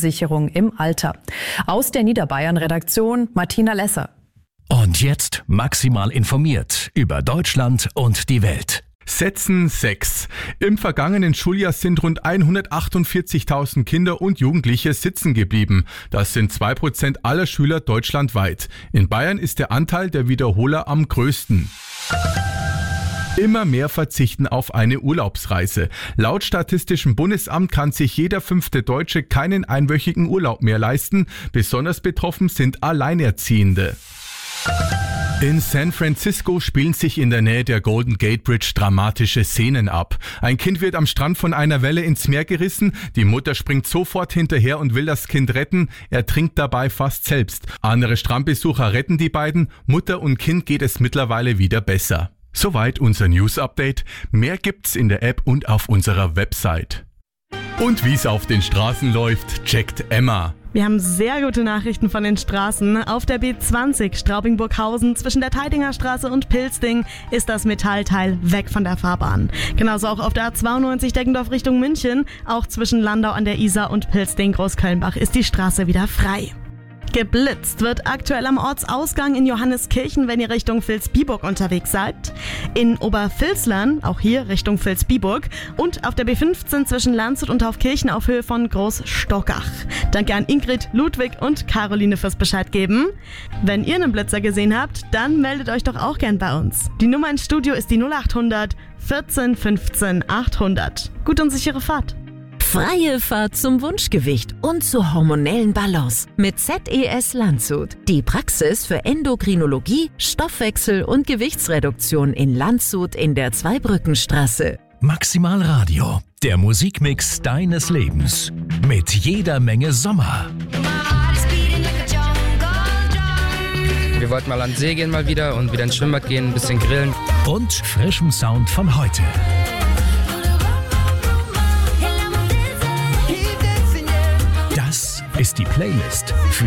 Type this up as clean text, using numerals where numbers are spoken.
Rentenversicherung im Alter. Aus der Niederbayern-Redaktion Martina Lesser. Und jetzt maximal informiert über Deutschland und die Welt. Sätzen 6. Im vergangenen Schuljahr sind rund 148.000 Kinder und Jugendliche sitzen geblieben. Das sind 2% aller Schüler deutschlandweit. In Bayern ist der Anteil der Wiederholer am größten. Immer mehr verzichten auf eine Urlaubsreise. Laut Statistischem Bundesamt kann sich jeder 5. Deutsche keinen einwöchigen Urlaub mehr leisten. Besonders betroffen sind Alleinerziehende. In San Francisco spielen sich in der Nähe der Golden Gate Bridge dramatische Szenen ab. Ein Kind wird am Strand von einer Welle ins Meer gerissen, die Mutter springt sofort hinterher und will das Kind retten, ertrinkt dabei fast selbst. Andere Strandbesucher retten die beiden, Mutter und Kind geht es mittlerweile wieder besser. Soweit unser News-Update. Mehr gibt's in der App und auf unserer Website. Und wie es auf den Straßen läuft, checkt Emma. Wir haben sehr gute Nachrichten von den Straßen. Auf der B20 Straubing-Burghausen zwischen der Teidinger Straße und Pilsting ist das Metallteil weg von der Fahrbahn. Genauso auch auf der A92 Deggendorf Richtung München. Auch zwischen Landau an der Isar und Pilsting-Großkölnbach ist die Straße wieder frei. Geblitzt wird aktuell am Ortsausgang in Johanneskirchen, wenn ihr Richtung Vilsbiburg unterwegs seid. In Obervilslern, auch hier Richtung Vilsbiburg. Und auf der B15 zwischen Landshut und Taufkirchen auf Höhe von Großstockach. Danke an Ingrid, Ludwig und Caroline fürs Bescheid geben. Wenn ihr einen Blitzer gesehen habt, dann meldet euch doch auch gern bei uns. Die Nummer ins Studio ist die 0800 14 15 800. Gut und sichere Fahrt. Freie Fahrt zum Wunschgewicht und zur hormonellen Balance mit ZES Landshut. Die Praxis für Endokrinologie, Stoffwechsel und Gewichtsreduktion in Landshut in der Zweibrückenstraße. Maximal Radio, der Musikmix deines Lebens. Mit jeder Menge Sommer. Wir wollten mal an den See gehen mal wieder und wieder ins Schwimmbad gehen, ein bisschen grillen. Und frischem Sound von heute. Das ist die Playlist für